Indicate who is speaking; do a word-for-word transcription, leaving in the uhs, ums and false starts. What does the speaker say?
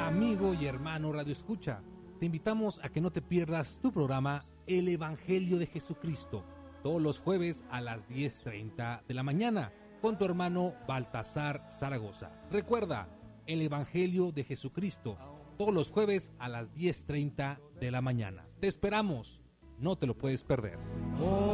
Speaker 1: Amigo y hermano Radio Escucha, te invitamos a que no te pierdas tu programa El Evangelio de Jesucristo, todos los jueves a las diez treinta de la mañana, con tu hermano Baltasar Zaragoza. Recuerda, El Evangelio de Jesucristo, todos los jueves a las diez treinta de la mañana. Te esperamos, no te lo puedes perder.